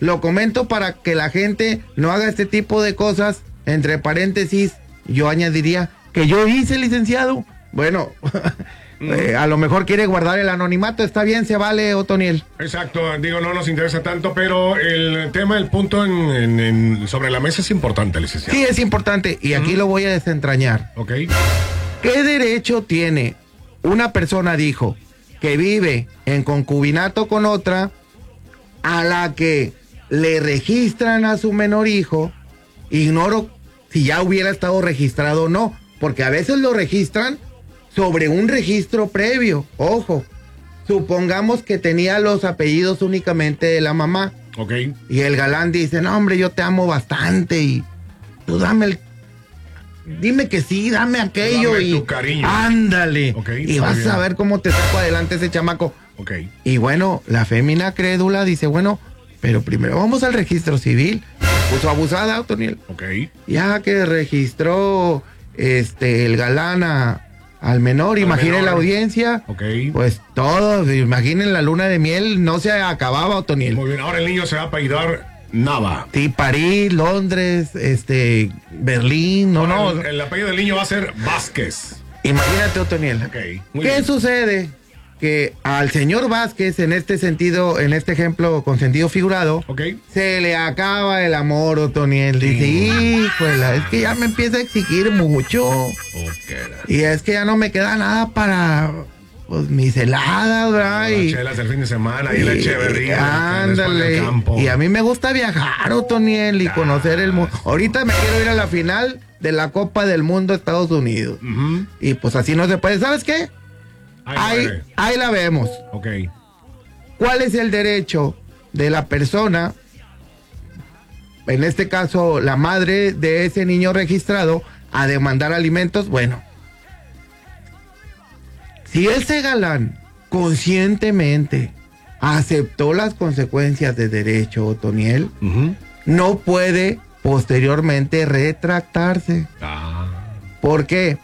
Lo comento para que la gente no haga este tipo de cosas. Entre paréntesis, yo añadiría que yo hice, licenciado. Bueno, a lo mejor quiere guardar el anonimato. Está bien, se vale, Otoniel. Exacto, digo, no nos interesa tanto, pero el tema, el punto sobre la mesa es importante, licenciado. Sí, es importante, y aquí lo voy a desentrañar. Ok. ¿Qué derecho tiene una persona, dijo, que vive en concubinato con otra, a la que le registran a su menor hijo? Ignoro si ya hubiera estado registrado o no, porque a veces lo registran sobre un registro previo. Ojo, supongamos que tenía los apellidos únicamente de la mamá. Ok. Y el galán dice, no, hombre, yo te amo bastante y tú dime que sí, dame aquello. Dame y tu cariño. Ándale. Okay, y vas a ver cómo te saco adelante ese chamaco. Ok. Y bueno, la fémina crédula dice, bueno, pero primero vamos al registro civil. Puso abusada, Otoniel. Ok. Ya que registró el galán al menor, imaginen la audiencia. Ok. Pues todos, imaginen la luna de miel, no se acababa, Otoniel. Muy bien, ahora el niño se va a apellidar Nava. Sí, París, Londres, Berlín, no. El apellido del niño va a ser Vázquez. Imagínate, Otoniel. Ok. ¿Qué sucede? Que al señor Vázquez, en este sentido, en este ejemplo con sentido figurado, se le acaba el amor, Otoniel. Dice, híjole, es que ya me empieza a exigir mucho. Y es que ya no me queda nada para, pues, mis heladas, ¿verdad? Las chelas del fin de semana, y la Echeverría. Ándale. Y a mí me gusta viajar, Otoniel, y conocer el mundo. Ahorita me quiero ir a la final de la Copa del Mundo Estados Unidos. Y pues así no se puede. ¿Sabes qué? Ahí la vemos. Ok. ¿Cuál es el derecho de la persona, en este caso la madre de ese niño registrado, a demandar alimentos? Bueno, si ese galán conscientemente aceptó las consecuencias de derecho, Otoniel, no puede posteriormente retractarse. ¿Por qué?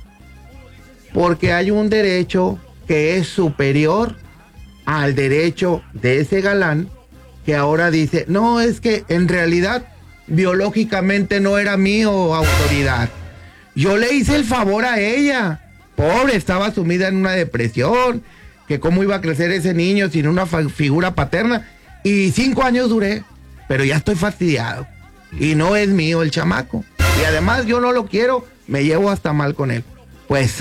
Porque hay un derecho que es superior al derecho de ese galán, que ahora dice, no, es que en realidad biológicamente no era mío autoridad. Yo le hice el favor a ella. Pobre, estaba sumida en una depresión, que cómo iba a crecer ese niño sin una figura paterna. Y 5 años duré, pero ya estoy fastidiado. Y no es mío el chamaco. Y además yo no lo quiero, me llevo hasta mal con él. Pues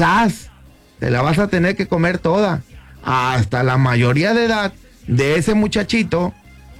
te la vas a tener que comer toda, hasta la mayoría de edad de ese muchachito,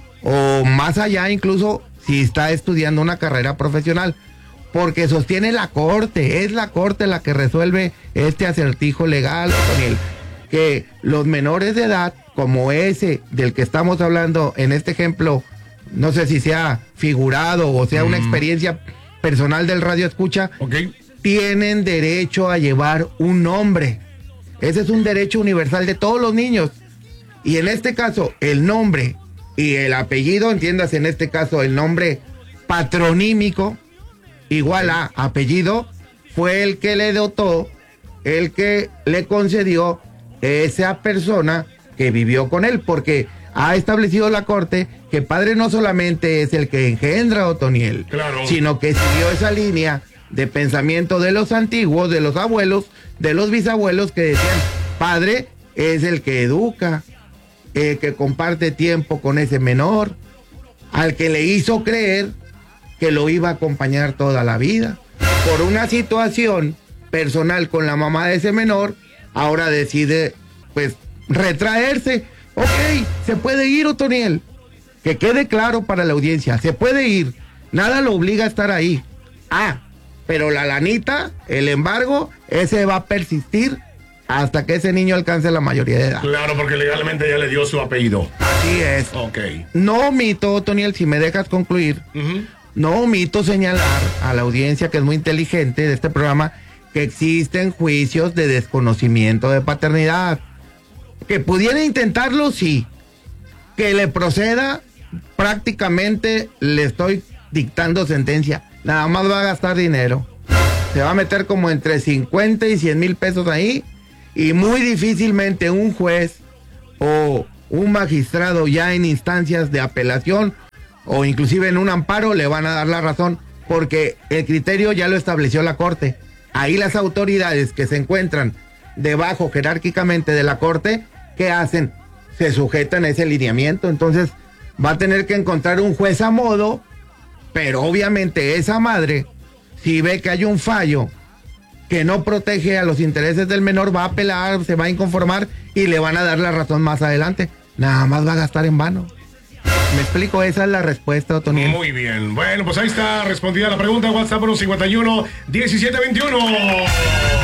o más allá incluso si está estudiando una carrera profesional, porque sostiene la corte, es la corte la que resuelve este acertijo legal, Daniel, que los menores de edad, como ese del que estamos hablando en este ejemplo, no sé si sea figurado o sea una experiencia personal del radio escucha, tienen derecho a llevar un nombre. Ese es un derecho universal de todos los niños. Y en este caso, el nombre y el apellido, entiendas, en este caso, el nombre patronímico, igual a apellido, fue el que le dotó, el que le concedió esa persona que vivió con él, porque ha establecido la corte que padre no solamente es el que engendra, Otoniel, sino que siguió esa línea de pensamiento de los antiguos, de los abuelos, de los bisabuelos, que decían, padre es el que educa, el que comparte tiempo con ese menor, al que le hizo creer que lo iba a acompañar toda la vida. Por una situación personal con la mamá de ese menor, ahora decide, pues, retraerse. Ok, se puede ir, Otoniel. Que quede claro para la audiencia, se puede ir. Nada lo obliga a estar ahí. Pero la lanita, el embargo, ese va a persistir hasta que ese niño alcance la mayoría de edad. Claro, porque legalmente ya le dio su apellido. Así es. Ok. No omito, Otoniel, si me dejas concluir, no omito señalar a la audiencia, que es muy inteligente de este programa, que existen juicios de desconocimiento de paternidad. Que pudiera intentarlo, sí. Que le proceda, prácticamente le estoy dictando sentencia. Nada más va a gastar dinero. Se va a meter como entre 50 y 100 mil pesos ahí. Y muy difícilmente un juez o un magistrado ya en instancias de apelación o inclusive en un amparo le van a dar la razón, porque el criterio ya lo estableció la Corte. Ahí las autoridades que se encuentran debajo jerárquicamente de la Corte, ¿qué hacen? Se sujetan a ese lineamiento. Entonces va a tener que encontrar un juez a modo, pero obviamente esa madre, si ve que hay un fallo que no protege a los intereses del menor, va a apelar, se va a inconformar y le van a dar la razón más adelante. Nada más va a gastar en vano. ¿Me explico? Esa es la respuesta, Otoniel. Muy bien. Bueno, pues ahí está respondida la pregunta. WhatsApp 51 1721.